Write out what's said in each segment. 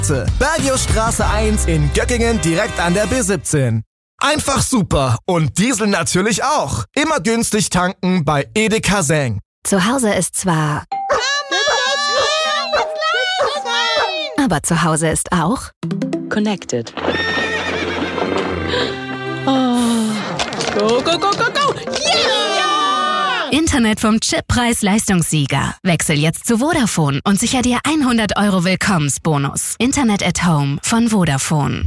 Bergiusstraße 1 in Göttingen direkt an der B17. Einfach super und Diesel natürlich auch. Immer günstig tanken bei Edeka Seng. Zu Hause ist zwar... Aber zu Hause ist auch... Connected. Oh. Go, go, go, go, go! Yeah! Internet vom Chippreis-Leistungssieger. Wechsel jetzt zu Vodafone und sicher dir 100 € Willkommensbonus. Internet at Home von Vodafone.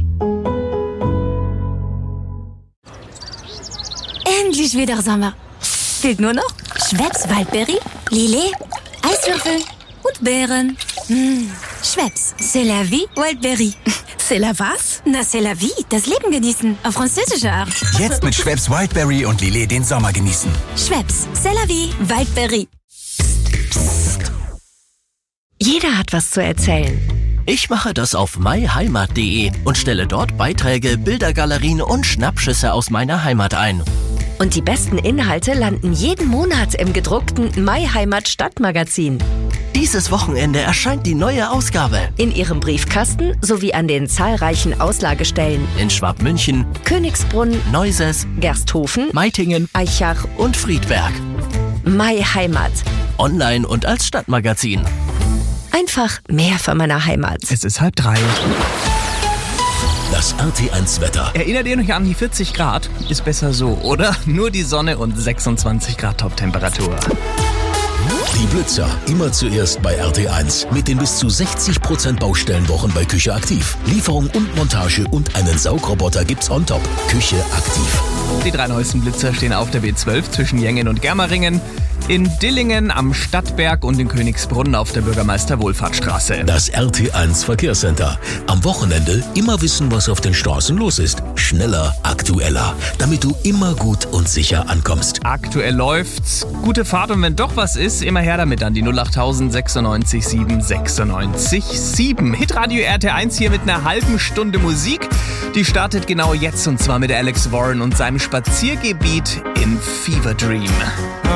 Endlich wieder Sommer. Fehlt nur noch Schweppes Waldbeere, Lillet, Eiswürfel und Beeren. Schweppes, c'est la vie, Wildberry. C'est la was? Na, c'est la vie, das Leben genießen, auf französische Art. Jetzt mit Schweppes Wildberry und Lillet den Sommer genießen. Schweppes, c'est la vie, Wildberry. Jeder hat was zu erzählen. Ich mache das auf myheimat.de und stelle dort Beiträge, Bildergalerien und Schnappschüsse aus meiner Heimat ein. Und die besten Inhalte landen jeden Monat im gedruckten MyHeimat Stadtmagazin. Dieses Wochenende erscheint die neue Ausgabe. In Ihrem Briefkasten sowie an den zahlreichen Auslagestellen In Schwabmünchen, Königsbrunn, Neuses, Gersthofen, Meitingen Eichach und Friedberg. MyHeimat. Online und als Stadtmagazin. Einfach mehr von meiner Heimat. Es ist 2:30. Das RT1-Wetter. Erinnert ihr euch an die 40 Grad? Ist besser so, oder? Nur die Sonne und 26 Grad Toptemperatur. Die Blitzer immer zuerst bei RT1 mit den bis zu 60% Baustellenwochen bei Küche Aktiv. Lieferung und Montage und einen Saugroboter gibt's on top. Küche Aktiv. Die 3 neuesten Blitzer stehen auf der B12 zwischen Jengen und Germeringen, in Dillingen am Stadtberg und in Königsbrunn auf der Bürgermeister-Wohlfahrtsstraße. Das RT1 Verkehrscenter. Am Wochenende immer wissen, was auf den Straßen los ist. Schneller, aktueller, damit du immer gut und sicher ankommst. Aktuell läuft's. Gute Fahrt und wenn doch was ist, immer her damit an die 08000 96 7 96 7. Hitradio RT1 hier mit einer halben Stunde Musik. Die startet genau jetzt und zwar mit Alex Warren und seinem Spaziergebiet in Fever Dream.